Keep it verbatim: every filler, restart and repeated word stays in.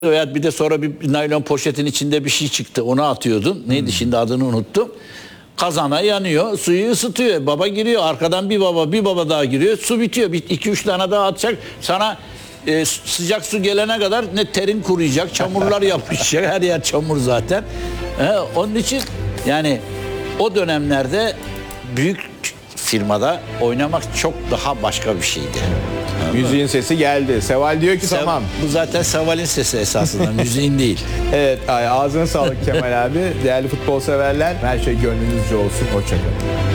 Veya bir de sonra bir naylon poşetin içinde bir şey çıktı. Onu atıyordun. Neydi hmm. şimdi adını unuttum. Kazana yanıyor. Suyu ısıtıyor. Baba giriyor. Arkadan bir baba bir baba daha giriyor. Su bitiyor. Bir, iki üç tane daha atacak. Sana e, sıcak su gelene kadar ne terin kuruyacak. Çamurlar yapışacak. Her yer çamur zaten. E, onun için yani o dönemlerde büyük firmada oynamak çok daha başka bir şeydi. Müziğin sesi geldi. Seval diyor ki Sev, tamam. Bu zaten Seval'in sesi esasında, müziğin değil. Evet, ağzına sağlık Kemal abi. Değerli futbol severler, her şey gönlünüzce olsun. Hoşça kalın.